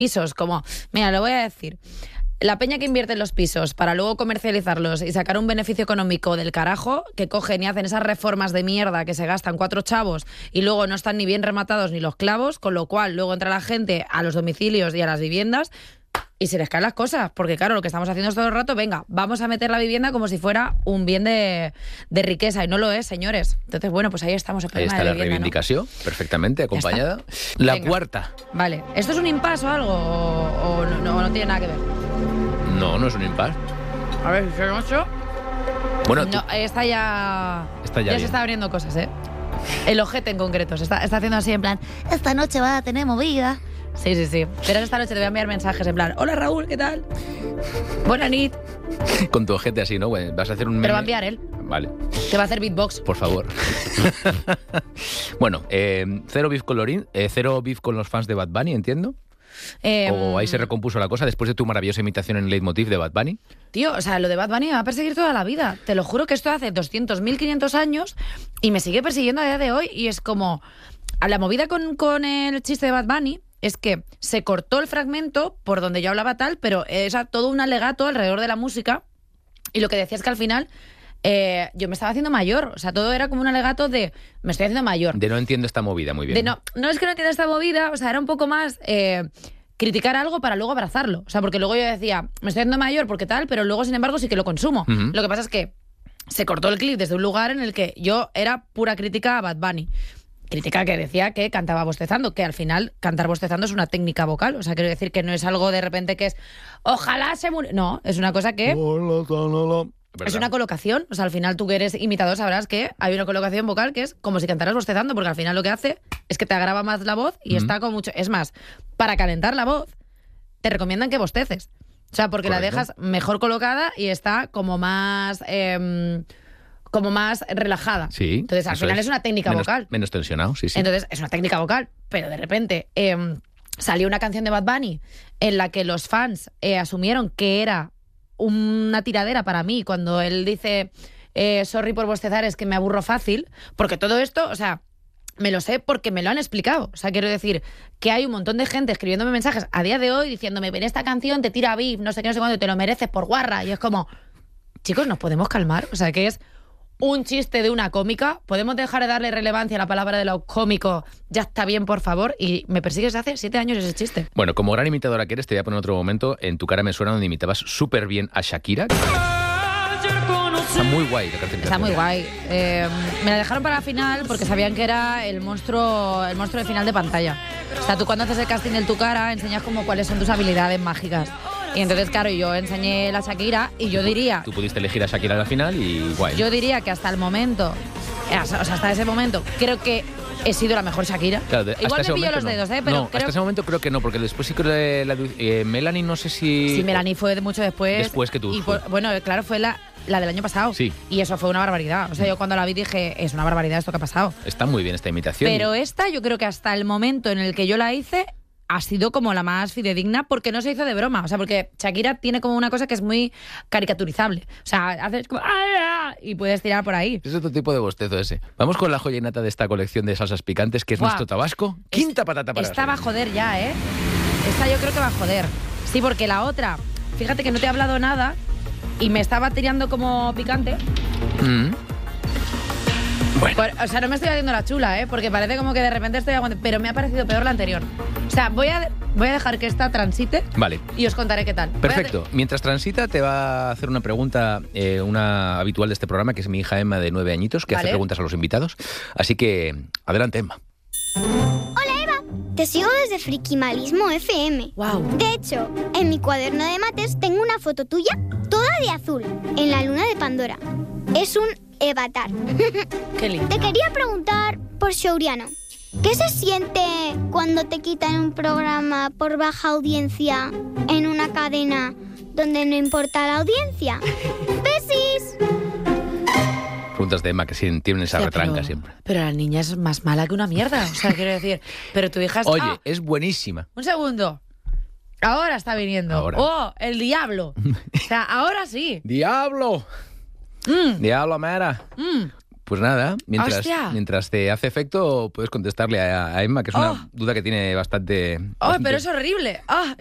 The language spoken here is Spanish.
pisos, como, mira, lo voy a decir, la peña que invierte en los pisos para luego comercializarlos y sacar un beneficio económico del carajo, que cogen y hacen esas reformas de mierda que se gastan 4 chavos y luego no están ni bien rematados ni los clavos, con lo cual luego entra la gente a los domicilios y a las viviendas y se les caen las cosas, porque claro, lo que estamos haciendo es todo el rato, venga, vamos a meter la vivienda como si fuera un bien de riqueza, y no lo es, señores. Entonces, bueno, pues ahí estamos. Ahí está la reivindicación, ¿no? Perfectamente acompañada. La Venga. Cuarta. Vale, ¿esto es un impasse o algo? ¿O no tiene nada que ver? No es un impasse. A ver, si son 8. Bueno, No, esta ya Está ya se bien. está abriendo cosas, ¿eh? El ojete en concreto, se está haciendo así en plan, esta noche va a tener movida. Sí. Pero esta noche te voy a enviar mensajes en plan, hola Raúl, ¿qué tal? Buena nit. con tu ojete así, ¿no? Bueno, vas a hacer un meme. Pero va a enviar él. Vale, Te va a hacer beatbox. por favor. Bueno, cero beef con Lorin, cero beef con los fans de Bad Bunny, entiendo. O ahí se recompuso la cosa después de tu maravillosa imitación en Leitmotiv de Bad Bunny. Tío, o sea, lo de Bad Bunny me va a perseguir toda la vida. Te lo juro que esto hace 200.000, 500 años y me sigue persiguiendo a día de hoy. Y es como, a la movida con el chiste de Bad Bunny es que se cortó el fragmento por donde yo hablaba tal, pero es todo un alegato alrededor de la música. Y lo que decía es que al final yo me estaba haciendo mayor. O sea, todo era como un alegato de me estoy haciendo mayor. De no entiendo esta movida muy bien. De no es que no entienda esta movida, o sea, era un poco más criticar algo para luego abrazarlo. O sea, porque luego yo decía, me estoy haciendo mayor porque tal, pero luego, sin embargo, sí que lo consumo. Ujú. Lo que pasa es que se cortó el clip desde un lugar en el que yo era pura crítica a Bad Bunny. Crítica que decía que cantaba bostezando, que al final cantar bostezando es una técnica vocal. O sea, quiero decir que no es algo de repente que es ojalá se muriera. No, es una cosa que es una colocación. O sea, al final tú que eres imitador sabrás que hay una colocación vocal que es como si cantaras bostezando, porque al final lo que hace es que te agrava más la voz y está con mucho... Es más, para calentar la voz te recomiendan que bosteces. O sea, porque Correcto. la dejas mejor colocada y está como más relajada. Sí. Entonces, al eso final es una técnica vocal. Menos tensionado, sí. Entonces, es una técnica vocal, pero de repente salió una canción de Bad Bunny en la que los fans asumieron que era una tiradera para mí cuando él dice sorry por bostezar, es que me aburro fácil, porque todo esto, o sea, me lo sé porque me lo han explicado. O sea, quiero decir que hay un montón de gente escribiéndome mensajes a día de hoy diciéndome, ven, esta canción te tira beef, no sé qué, no sé cuándo, te lo mereces por guarra. Y es como, chicos, ¿nos podemos calmar? O sea, que es un chiste de una cómica. ¿Podemos dejar de darle relevancia a la palabra de lo cómico? Ya está bien, por favor. Y me persigues hace 7 años ese chiste. Bueno, como gran imitadora que eres, te voy a poner otro momento. En Tu cara me suena, donde imitabas súper bien a Shakira. Está muy guay la canción. Está muy guay. Me la dejaron para la final porque sabían que era el monstruo de final de pantalla. O sea, tú cuando haces el casting en Tu cara enseñas como cuáles son tus habilidades mágicas. Y entonces, claro, yo enseñé la Shakira y yo diría... Tú pudiste elegir a Shakira a la final y guay. Yo diría que hasta el momento, o sea, hasta ese momento, creo que he sido la mejor Shakira. Claro, Igual me pillo los dedos, pero no, creo hasta ese momento creo que no, porque después sí que Melanie, no sé si... Sí, Melanie fue mucho después. Después que tú. Y bueno, claro, fue la del año pasado. Sí. Y eso fue una barbaridad. O sea, yo cuando la vi dije, es una barbaridad esto que ha pasado. Está muy bien esta imitación. Pero esta, yo creo que hasta el momento en el que yo la hice, ha sido como la más fidedigna porque no se hizo de broma. O sea, porque Shakira tiene como una cosa que es muy caricaturizable. O sea, haces como... ¡ah! Y puedes tirar por ahí. Es otro tipo de bostezo ese. Vamos con la joya y nata de esta colección de salsas picantes, que es Buah. nuestro Tabasco. Quinta patata para Esta va a arriba. joder ya, ¿eh? Esta yo creo que va a joder. Sí, porque la otra, fíjate que no te he hablado nada y me estaba tirando como picante. Bueno, O sea, no me estoy haciendo la chula, ¿eh? Porque parece como que de repente estoy aguantando. Pero me ha parecido peor la anterior. O sea, voy a dejar que esta transite vale. y os contaré qué tal. Perfecto. Mientras transita, te va a hacer una pregunta, una habitual de este programa, que es mi hija Emma, de 9 añitos, que hace Vale. preguntas a los invitados. Así que, adelante, Emma. Te sigo desde Frikimalismo FM. Wow. De hecho, en mi cuaderno de mates tengo una foto tuya toda de azul, en la luna de Pandora. Es un avatar. Qué lindo. Te quería preguntar por Shouriano. ¿Qué se siente cuando te quitan un programa por baja audiencia en una cadena donde no importa la audiencia? ¡Besis! Preguntas de Emma, que sí, tienen esa Hostia, retranca siempre. Pero la niña es más mala que una mierda. O sea, quiero decir, pero tu hija es... Oye, ¡Ah! es buenísima. Un segundo. Ahora está viniendo. Ahora. ¡Oh, el diablo! O sea, ahora sí. ¡Diablo! ¡Diablo, mera! Pues nada, mientras te hace efecto, puedes contestarle a Emma, que es una duda que tiene bastante... Pero es horrible.